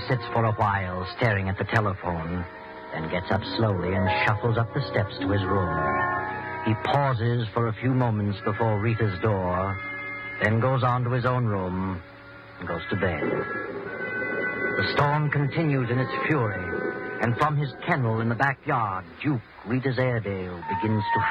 sits for a while staring at the telephone, then gets up slowly and shuffles up the steps to his room. He pauses for a few moments before Rita's door, then goes on to his own room and goes to bed. The storm continues in its fury, and from his kennel in the backyard, Duke, Rita's Airedale, begins to